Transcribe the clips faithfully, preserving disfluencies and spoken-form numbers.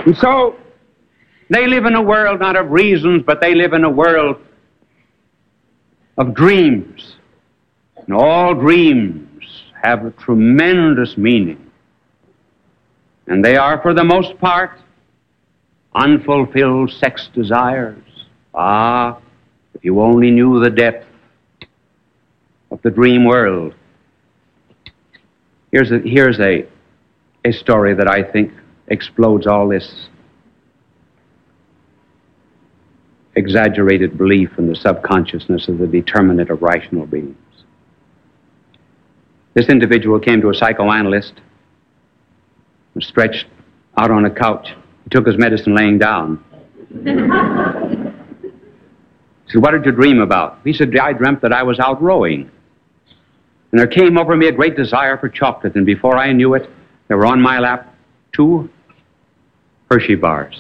And so, they live in a world not of reasons, but they live in a world of dreams. And all dreams have a tremendous meaning. And they are, for the most part, unfulfilled sex desires. Ah, if you only knew the depth of the dream world. Here's a, here's a, a story that I think explodes all this exaggerated belief in the subconsciousness of the determinate of rational beings. This individual came to a psychoanalyst, was stretched out on a couch. He took his medicine laying down. He said, "What did you dream about?" He said, "I dreamt that I was out rowing. And there came over me a great desire for chocolate, and before I knew it, there were on my lap two Hershey bars."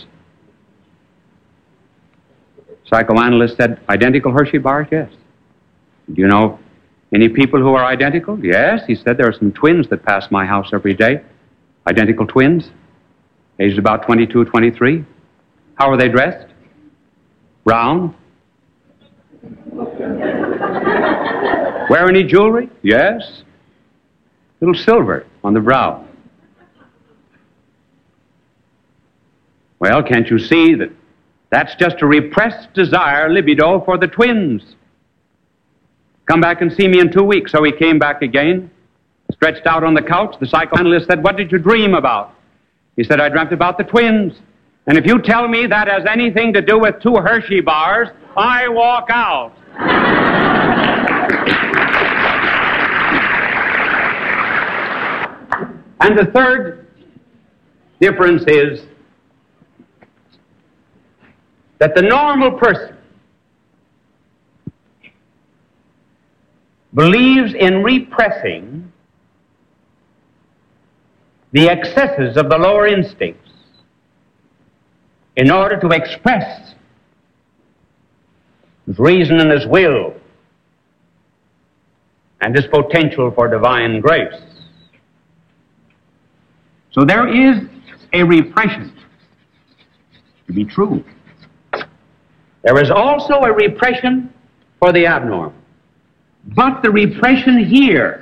Psychoanalyst said, "Identical Hershey bars?" "Yes." "Do you know any people who are identical?" "Yes." He said, "There are some twins that pass my house every day. Identical twins, aged about twenty-two, twenty-three. How are they dressed?" "Brown." "Wear any jewelry?" "Yes. Little silver on the brow." "Well, can't you see that that's just a repressed desire, libido, for the twins? Come back and see me in two weeks." So he came back again, stretched out on the couch. The psychoanalyst said, "What did you dream about?" He said, "I dreamt about the twins. And if you tell me that has anything to do with two Hershey bars, I walk out." And the third difference is that the normal person believes in repressing the excesses of the lower instincts in order to express his reason and his will and his potential for divine grace. So there is a repression to be true. There is also a repression for the abnormal. But the repression here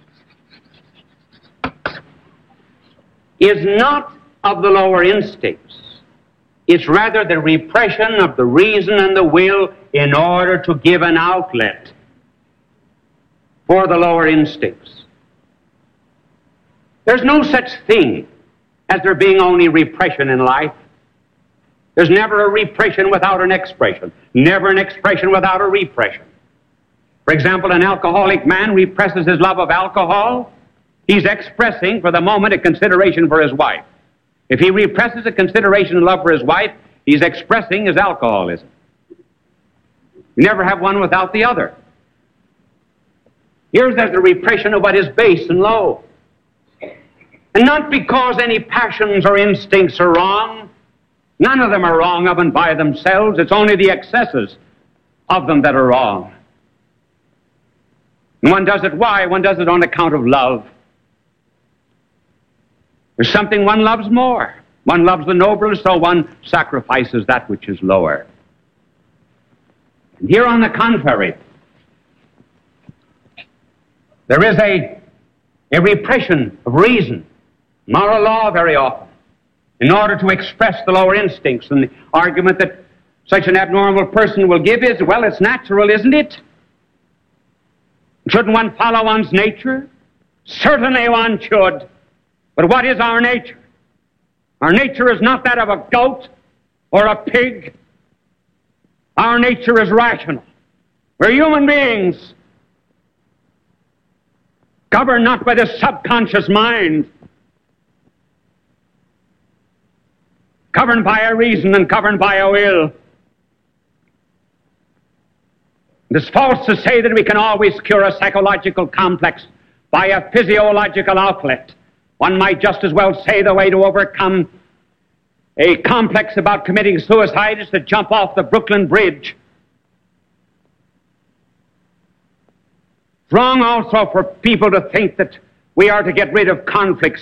is not of the lower instincts. It's rather the repression of the reason and the will in order to give an outlet for the lower instincts. There's no such thing as there being only repression in life. There's never a repression without an expression. Never an expression without a repression. For example, an alcoholic man represses his love of alcohol. He's expressing, for the moment, a consideration for his wife. If he represses a consideration and love for his wife, he's expressing his alcoholism. You never have one without the other. Here's there's the repression of what is base and low. And not because any passions or instincts are wrong. None of them are wrong of and by themselves. It's only the excesses of them that are wrong. And one does it why? One does it on account of love. There's something one loves more. One loves the nobler, so one sacrifices that which is lower. And here, on the contrary, there is a, a repression of reason, moral law very often, in order to express the lower instincts. And the argument that such an abnormal person will give is, well, it's natural, isn't it? Shouldn't one follow one's nature? Certainly one should. But what is our nature? Our nature is not that of a goat or a pig. Our nature is rational. We're human beings, governed not by the subconscious mind, governed by a reason and governed by a will. It is false to say that we can always cure a psychological complex by a physiological outlet. One might just as well say the way to overcome a complex about committing suicide is to jump off the Brooklyn Bridge. It's wrong also for people to think that we are to get rid of conflicts